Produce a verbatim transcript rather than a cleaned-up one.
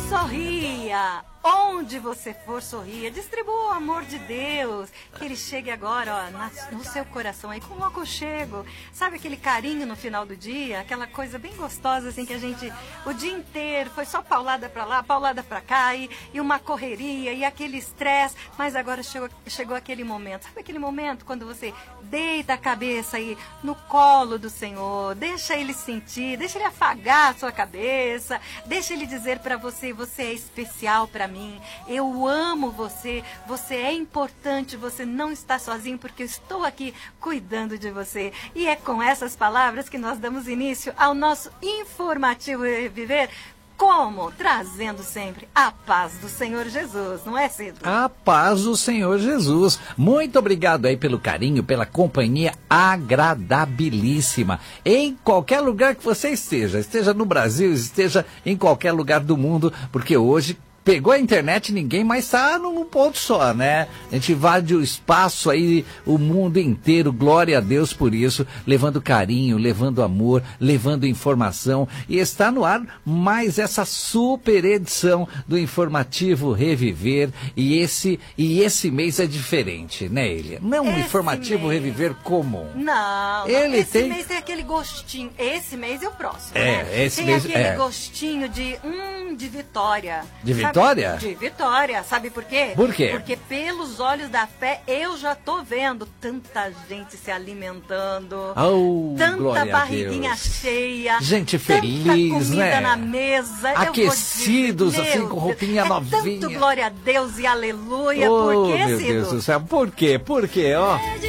Sorria! Onde você for, sorria. Distribua o amor de Deus. Que ele chegue agora, ó, na, no seu coração aí, com um aconchego. Sabe aquele carinho no final do dia? Aquela coisa bem gostosa, assim, que a gente, o dia inteiro, foi só paulada pra lá, paulada pra cá, e, e uma correria, e aquele estresse. Mas agora chegou, chegou aquele momento. Sabe aquele momento quando você deita a cabeça aí no colo do Senhor, deixa ele sentir, deixa ele afagar a sua cabeça, deixa ele dizer pra você, você é especial pra mim. Eu amo você, você é importante, você não está sozinho porque eu estou aqui cuidando de você. E é com essas palavras que nós damos início ao nosso informativo Reviver. Como? Trazendo sempre a paz do Senhor Jesus, não é, Cido? A paz do Senhor Jesus. Muito obrigado aí pelo carinho, pela companhia agradabilíssima. Em qualquer lugar que você esteja, esteja no Brasil, esteja em qualquer lugar do mundo, porque hoje pegou a internet, ninguém mais está num ponto só, né? A gente invade o espaço aí, o mundo inteiro, glória a Deus por isso, levando carinho, levando amor, levando informação. E está no ar mais essa super edição do Informativo Reviver. E esse, e esse mês é diferente, né, Elia? Não é um esse Informativo mês... Reviver comum. Não, Ele esse tem... mês tem aquele gostinho. Esse mês e o próximo, é, né? Esse tem mês, aquele é. gostinho de, hum, de vitória. De Sabe? Vitória? De vitória. Sabe por quê? Por quê? Porque pelos olhos da fé eu já tô vendo tanta gente se alimentando, oh, tanta barriguinha cheia, gente tanta feliz, comida né? na mesa, aquecidos, dizer, assim, meu com roupinha Deus, novinha. É tanto glória a Deus e aleluia. Oh, por quê, meu Cido? Deus do céu, por quê? Por quê, ó? É